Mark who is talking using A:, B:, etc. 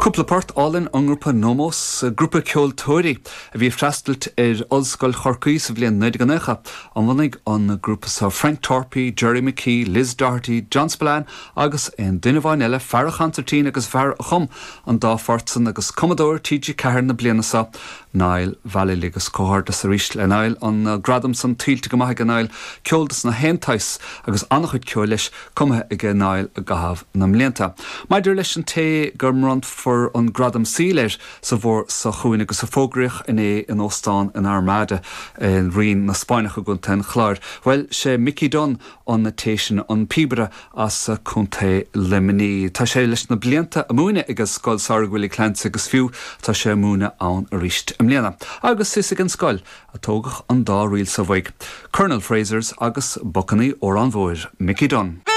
A: Cúplapart Allen an grúpa Nomos, grúpa ceol tóirí a bhí freistalt Ollscoil Chorcaí sa bhliain 99 an bhanig an grúpa sa Frank Torpey, Jerry McKee, Liz Doherty, John Spillane agus an duine bhain eile Farah Constantine agus Farah Chum an dá Fortson agus Commodore TG Cahir na bliana sa Nail Valley agus cóhar sa ríist le Nail an gradam san tílte go maithe Nail ceoldas na hentais agus annachchuid ceolis cumthe ige Nail a gahabh na mblianta. Maidir leis an té gurmrant for an gradam síleir sa bhór sa chuin agus sa fógrich in Óstán in Armada in rion na Spáinach a gon ten chláir. Well, sé Mickey Dunn an na téisian an pibra as sa cúnta lemení. Tá sé leis na blianta a múine agus scoil Sargwilly Clance agus fiú tá sé múna an a ríist mléana. Agus sisig an scoil a tógach an dá riil sa bhaig. Colonel Frasers agus Buchanny ó an bhóir Mickey Dunn.